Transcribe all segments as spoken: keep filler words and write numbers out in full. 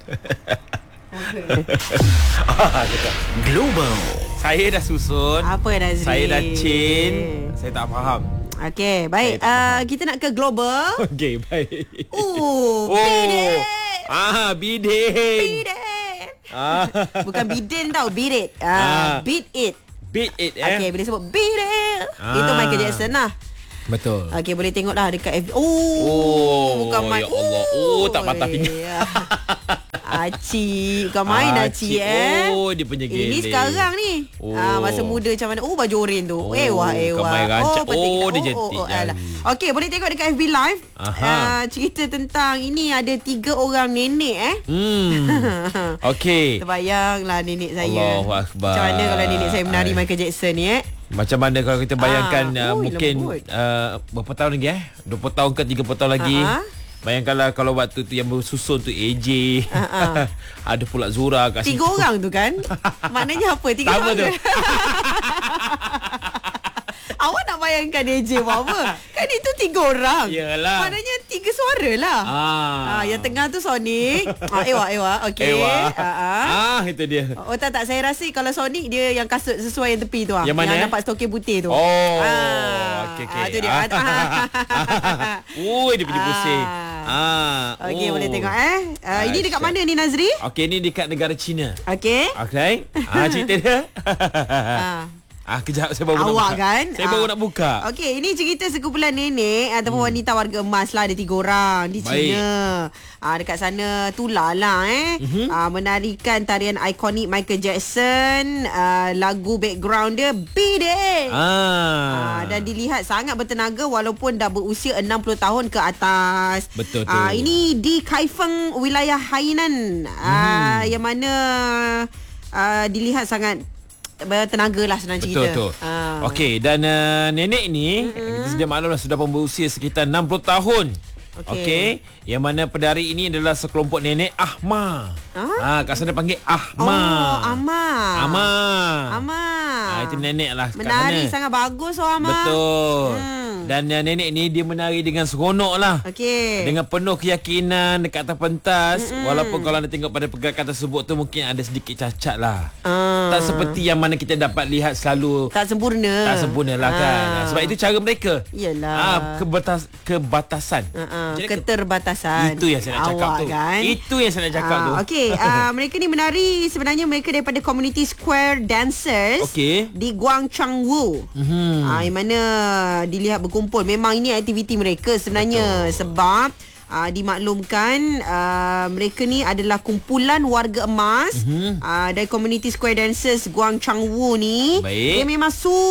Global. Saya dah susun. Apa Nazri? Saya dah chain. Saya tak faham. Okey, baik. Uh, kita nak ke global. Okey, baik. Oh, Oh. bidet. Ah, bidin. Bidet. Ah. Bukan bidin tau, beat it. Uh, Ah. Beat it. Beat it eh. Okey, bila sebut beat it, Ah. itu Michael Jackson lah. Betul. Okey, boleh tengoklah dekat F B. Oh, Oh, bukan main. ya Allah. Oh, tak patah pinggang. Aci, kau main Aci, Aci. eh. Oh, dia punya Ini geleng. sekarang ni. Oh. Ah, masa muda macam mana? Oh, baju oren tu. Oh, Ewah, ewah. kemai rancak. penting Oh, tak? dia jentik alah. jari. Okey, boleh tengok dekat F B Live. Aha. Uh, cerita tentang ini ada tiga orang nenek eh. Hmm. Okey. Terbayanglah nenek saya. Allahu Akbar. Macam mana kalau nenek saya menari Ay. Michael Jackson ni eh? Macam mana kalau kita bayangkan Ah, uh, ui, mungkin lembut. uh, berapa tahun lagi eh? dua puluh tahun ke tiga puluh tahun lagi. Ah, ah. Bayangkanlah kalau waktu tu yang bersusun tu A J. Ah, ah. Ada pula Zura kat situ. Tiga orang tu kan? Maknanya apa? Tiga Sama orang tu. Awak nak bayangkan D J buat apa? Kan itu tiga orang. Yalah. Maknanya tiga suara lah. Ah. Ah, yang tengah tu Sonic. Ah, Ewa, Ewa. Okey. Ewa. Ah, ah. Ah, itu dia. Oh tak tak, saya rasa kalau Sonic dia yang kasut sesuai yang tepi tu ah. Yang mana, eh? nampak stokir putih tu. Oh. Ah. Okey okey. Ah, tu dia. Ah. Ui, dia punya pusing. Ah. Okey, oh. boleh tengok eh. Uh, ini dekat Asyik. mana ni Nazri? Okey, ni dekat negara China. Okey. Okey. Ah, cerita dia. Ah. Ah, kejap saya baru Awak nak buka. kan? Saya Ah. baru nak buka. Okey, ini cerita sekumpulan nenek ataupun hmm. wanita warga emas lah, ada tiga orang di Baik. China. Ah, dekat sana tular lah eh. Mhm. Ah, menarikan tarian ikonik Michael Jackson. Ah, lagu background dia Beat It. Ah, Ah. dan dilihat sangat bertenaga walaupun dah berusia enam puluh tahun ke atas. Betul tu. Ah, ini di Kaifeng, wilayah Hainan. Ah, Mhm. yang mana ah, dilihat sangat bertenaga lah senang cerita. Betul tu. Ah. Okey, dan uh, nenek ni mm-hmm. kita sedia maklumlah sudah pun berusia sekitar enam puluh tahun. Okey. Okey, yang mana pendari ini adalah sekelompok nenek Ahma. Ah? Ah, kat sana panggil Ahma. Oh, Ama. Ama. Ama. Ah, itu nenek lah kat Menari sana. sangat bagus oh Ama. Betul. Hmm. Dan uh, nenek ni dia menari dengan seronok lah. Okey. Dengan penuh keyakinan dekat atas pentas. Mm-mm. Walaupun kalau anda tengok pada pergerakan tersebut tu mungkin ada sedikit cacat lah. Ah. Tak seperti yang mana kita dapat lihat selalu. Tak sempurna. Tak sempurna lah kan. Ah. Sebab itu cara mereka. Yalah. Ah, kebatas, kebatasan. Uh-uh. Jadi, Keterbatasan. Itu yang saya nak cakap Awak tu. Kan? Itu yang saya nak cakap Ah, tu. Okey, uh, mereka ni menari sebenarnya mereka daripada Community Square Dancers. Okey. Di Guangchangwu. Mhm. Ah, yang mana dilihat berkumpul. Memang ini aktiviti mereka sebenarnya. Betul. Sebab Uh, dimaklumkan uh, mereka ni adalah kumpulan warga emas Mhm. uh, dari Community Square Dancers Guangchangwu ni. Baik. Dia memang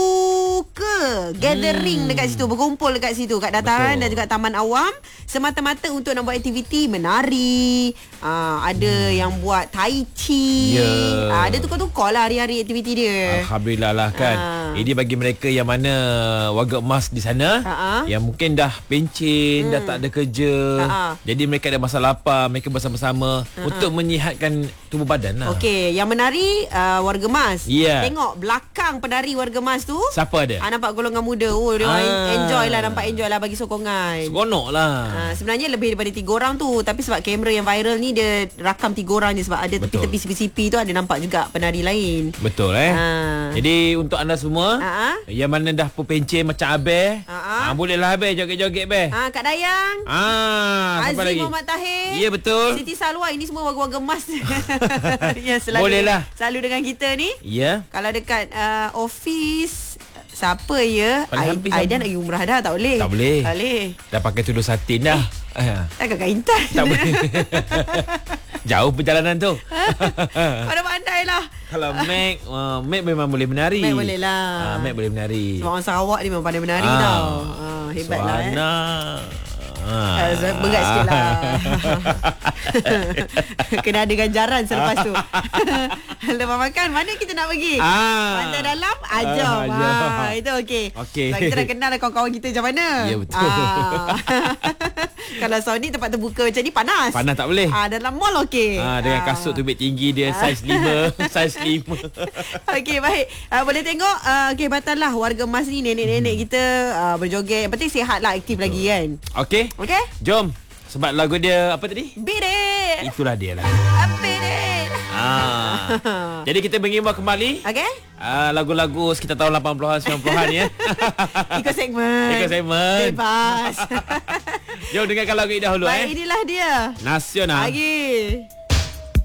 suka gathering Hmm. dekat situ, berkumpul dekat situ kat dataran. Betul. Dan juga taman awam semata-mata untuk nak buat aktiviti menari. Uh, ada hmm. yang buat tai chi. Ya. Uh, ada tukar-tukar lah hari-hari aktiviti dia. Alhamdulillah lah kan. Ah. Ini bagi mereka yang mana warga emas di sana Ah-ah. yang mungkin dah pencen, hmm. dah tak ada kerja. Ah-ah. Jadi mereka ada masa lapar, mereka bersama-sama Ah-ah. untuk menyihatkan tubuh badan lah. Okey, yang menari uh, warga emas. Ya. Tengok belakang penari warga emas tu. Siapa ada? Ah, nampak golongan muda. Oh, dia Ah. ah. enjoy lah, nampak enjoy lah, bagi sokongan. Seronok lah. Ah, sebenarnya lebih daripada tiga orang tu, tapi sebab kamera yang viral ni dia rakam tiga orang je, sebab ada Betul. tepi-tepi sipi-sipi tu ada nampak juga penari lain. Betul eh. Ah. Jadi untuk anda semua Ah. yang mana dah pencen macam Abel, Ah. ah, bolehlah Abel joget-joget Abel. Ah, Kak Dayang. Ah, siapa Azim lagi? Muhammad Tahir. Ya, betul. Siti Salwa, ini semua warga-warga emas yang selalu Bolehlah. selalu dengan kita ni. Ya. Kalau dekat uh, office, siapa ya? Paling hampir Ai- Aidan sama. nak pergi umrah dah, tak boleh. Tak boleh. Tak boleh. Dah pakai tudung satin dah. Eh. Takkan Kak Intan. Tak boleh. Jauh perjalanan tu. Pandai-pandai lah. Kalau Mac, uh, Mac memang boleh menari. Mac boleh lah. Ah, Mac boleh menari. Sebab orang Sarawak ni memang pandai menari Ah. tau. Ah, hebat lah eh. Suana. Ah. Uh, berat sikit lah. Kena ada ganjaran selepas tu. Lepas makan, mana kita nak pergi? Ah. Pantai dalam, ajam. Ah, Ah, ajam. itu okey. Okey. Sebab kita dah kenal lah kawan-kawan kita macam mana. Ya, betul. Ah. Kalau Sony tempat terbuka macam ni panas. Panas tak boleh. Ah, dalam mall okey. Ah, dengan kasut tubik tinggi dia saiz lima, saiz lima. Okey, baik. Uh, boleh tengok uh, kehebatan lah warga emas ni, nenek-nenek kita uh, berjoget. Yang penting sihat lah, aktif lagi kan. Okey. Okey? Jom. Sebab lagu dia apa tadi? Beat it. Itulah dia lah. Beat it. Ah. Jadi kita mengimbau kembali Okay. ah, lagu-lagu sekitar tahun lapan puluhan sembilan puluhan ya. Ikut segmen. Ikut segmen. Bebas. Jom dengarkan lagu ini dahulu Baik, eh. inilah dia. Nasional. Lagi.